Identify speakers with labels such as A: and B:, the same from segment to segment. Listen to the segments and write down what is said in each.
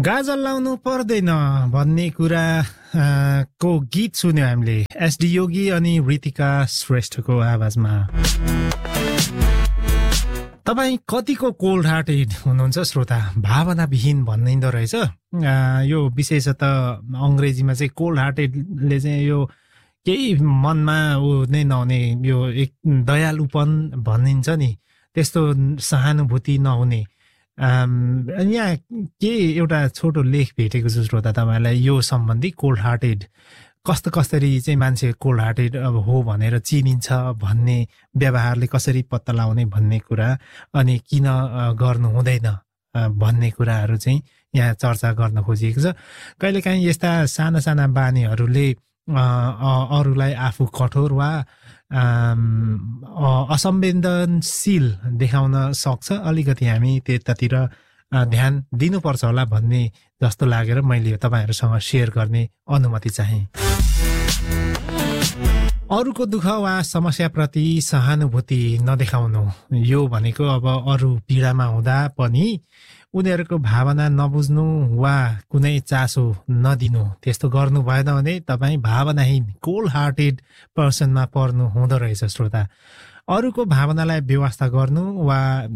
A: गाजल लाउनु पर्दैन भन्ने कुरा को गीत सुन्यो हामीले एसडी योगी अनि ऋतिका श्रेष्ठको आवाजमा। तपाईँ कतिको कोल्ड हार्टेड हुनुहुन्छ श्रोता? भावनाविहीन भनिँदो रहेछ। यो विशेषतः अङ्ग्रेजीमा चाहिँ कोल्ड हार्टेडले चाहिँ यो केही मनमा नै नहुने, यो एक दयालुपन भनिन्छ नि, त्यस्तो सहानुभूति नहुने। यहाँ के एउटा छोटो लेख भेटेको छु श्रोता तपाईँलाई यो सम्बन्धी। कोल्ड हार्टेड कसरी चाहिँ मान्छे कोल्ड हार्टेड अब हो भनेर चिनिन्छ भन्ने, व्यवहारले कसरी पत्ता लगाउने भन्ने कुरा, अनि किन गर्नु हुँदैन भन्ने कुराहरू चाहिँ यहाँ चर्चा गर्न खोजिएको छ। कहिलेकाहीँ यस्ता साना साना बानीहरूले अरूलाई आफू कठोर वा असंवेदनशील देखाउन सक्छ। अलिकति हामी त्यतातिर ध्यान दिनुपर्छ होला भन्ने जस्तो लागेर मैले तपाईहरुसँग शेयर गर्ने अनुमति चाहे। अरूको दुःख वा समस्याप्रति सहानुभूति नदेखाउनु, यो भनेको अब अरू पीडामा हुँदा पनि उनीहरूको भावना नबुझ्नु वा कुनै चासो नदिनु। त्यस्तो गर्नु भएन भने तपाईं भावनाहीन कोल्ड हार्टेड पर्सनमा पर्नु हुँदो रहेछ श्रोता। अरूको भावनालाई व्यवस्था गर्नु वा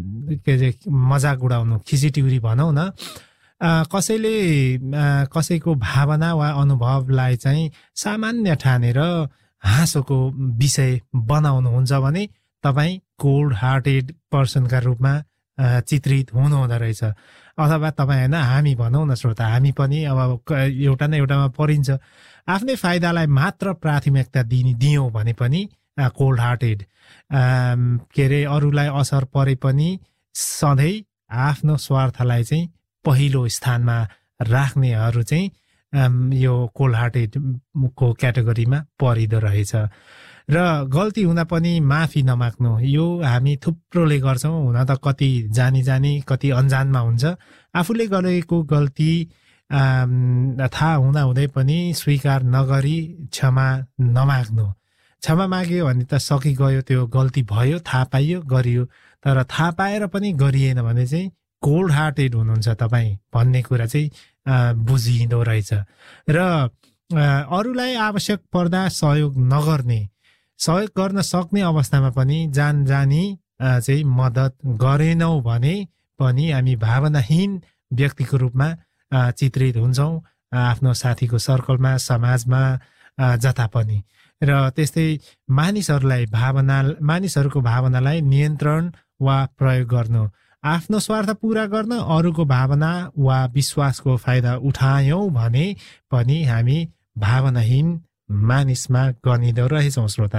A: मजाक उडाउनु, खिचिटिउरी भनौं न, कसैले कसैको भावना वा अनुभवलाई चाहिँ सामान्य ठानेर हाँसोको विषय बनाउनुहुन्छ भने तपाईं कोल्ड हार्टेड पर्सनका रूपमा चित्रित हुनुहुँदो रहेछ। अथवा तपाईं हैन, हामी भनौं न श्रोता, हामी पनि अब एउटा न एउटामा परिन्छ। आफ्नै फाइदालाई मात्र प्राथमिकता दियौं भने पनि कोल्ड हार्टेड। के अरे, अरूलाई असर परे पनि सधैँ आफ्नो स्वार्थलाई चाहिँ पहिलो स्थानमा राख्नेहरू चाहिँ यो कोल्ड हार्टेड को क्याटेगोरीमा परिदो रहेछ। र गल्ती हुँदा पनि माफी नमाग्नु, यो हामी थुप्रोले गर्छौं। हुन त कति जानी कति अनजानमा हुन्छ। आफूले गरेको गल्ती थाहा हुँदा हुँदै पनि स्वीकार नगरी क्षमा नमाग्नु। क्षमा माग्यो भने त सकिगयो, त्यो गल्ती भयो, थाहा पाइयो, गरियो। तर थाहा पाएर पनि गरिएन भने चाहिँ कोल्ड हार्टेड हुनुहुन्छ तपाईँ भन्ने कुरा चाहिँ बुझिँदो रहेछ। र अरूलाई आवश्यक पर्दा सहयोग नगर्ने, सहयोग गर्न सक्ने अवस्थामा पनि जानी चाहिँ मद्दत गरेनौ भने पनि हामी भावनाहीन व्यक्तिको रूपमा चित्रित हुन्छौं आफ्नो साथीको सर्कलमा, समाजमा, जता पनि। र त्यस्तै मानिसहरूको भावनालाई नियन्त्रण वा प्रयोग गर्नु, आफ्नो स्वार्थ पूरा गर्न अरूको भावना वा विश्वासको फाइदा उठायौं भने पनि हामी भावनाहीन मानिसमा गनिँदो रहेछौं श्रोता।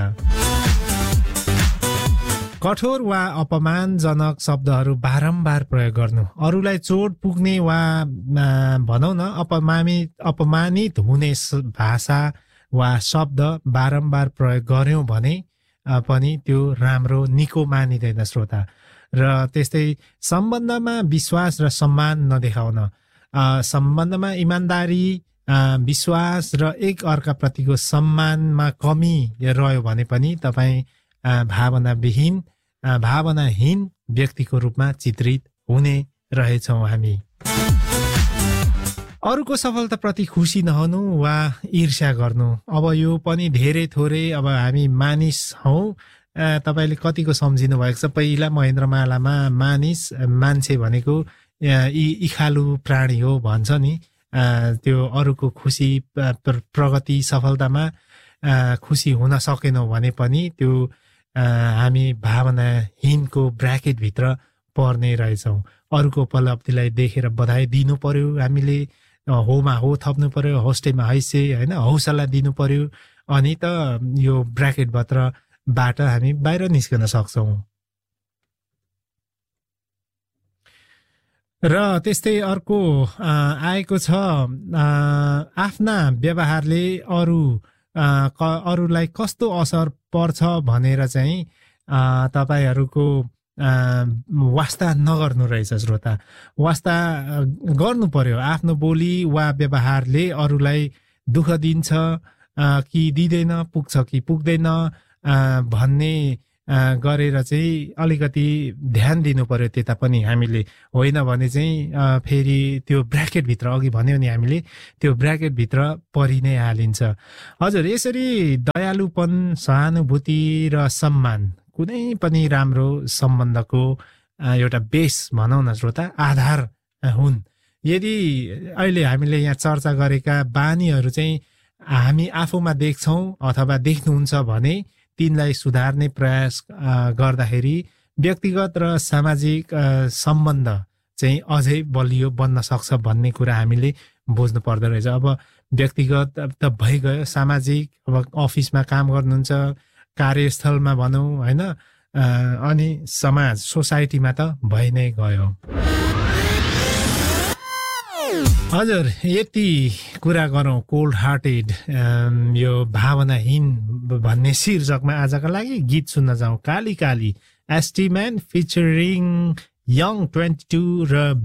A: कठोर वा अपमानजनक शब्दहरू बारम्बार प्रयोग गर्नु, अरूलाई चोट पुग्ने वा भनौं न अपमानित हुने भाषा वा शब्द बारम्बार प्रयोग गर्यौं भने पनि त्यो राम्रो निको मानिँदैन श्रोता। र त्यस्तै सम्बन्धमा विश्वास र सम्मान नदेखाउन, सम्बन्धमा इमानदारी, विश्वास र एक अर्का प्रतिको सम्मानमा कमी रह्यो भने पनि तपाईँ भावनाहीन व्यक्तिको रूपमा चित्रित हुने रहेछौं हामी। अरूको सफलताप्रति खुसी नहुनु वा ईर्ष्या गर्नु, अब यो पनि धेरै थोरै, अब हामी मानिस हौ। तपाईले कतिको सम्झिनु भएको छ? पहिला महेन्द्रमालामा मान्छे भनेको इखालु प्राणी हो भन्छ नि। त्यो अरूको खुसी, प्रगति, सफलतामा खुसी हुन सकेनौ भने पनि त्यो हामी भावनाहीनको ब्राकेट भित्र पर्ने रहेछौं। अरूको उपलब्धिलाई देखेर बधाई दिनु पर्यो, हामीले होमा हो थप्नु पर्यो, होस्टेमा हैसे हैन, हौसला दिनु पर्यो, अनि त यो ब्राकेट भित्रबाट हामी बाहिर निस्कन सक्छौं। र त्यस्तै अर्को आएको छ, आफ्ना व्यवहारले अरूलाई कस्तो असर पर्छ भनेर चाहिँ तपाईहरूको वास्ता नगर्नु रहेछ श्रोता। वास्ता गर्नु पर्यो। आफ्नो बोली वा व्यवहारले अरूलाई दुःख दिन्छ कि दिँदैन, पुग्छ कि पुग्दैन भन्ने गरेर चाहिँ अलिकति ध्यान दिनु पर्यो त्यता पनि हामीले होइन भने चाहिँ फेरि त्यो ब्र्याकेटभित्र अघि भन्यो नि हामीले त्यो ब्र्याकेटभित्र परि नै हालिन्छ हजुर यसरी दयालुपन सहानुभूति र सम्मान कुनै पनि राम्रो सम्बन्धको एउटा बेस भनौँ न श्रोता आधार हुन् यदि अहिले हामीले यहाँ चर्चा गरेका बानीहरू चाहिँ हामी आफूमा देख्छौँ अथवा देख्नुहुन्छ भने तिनलाई सुधार्ने प्रयास गर्दाखेरि व्यक्तिगत र सामाजिक सम्बन्ध चाहिँ अझै बलियो बन्न सक्छ भन्ने कुरा हामीले बुझ्नु पर्दो रहेछ अब व्यक्तिगत त भइगयो सामाजिक अब अफिसमा काम गर्नुहुन्छ कार्यस्थलमा भनौँ होइन अनि समाज सोसाइटीमा त भइ नै गयो हजुर यति कुरा गरौँ कोल्ड हार्टेड यो भावनाहीन भन्ने शीर्षकमा आजका लागि गीत सुन्न जाउँ Kali Kali ST man featuring young 22 र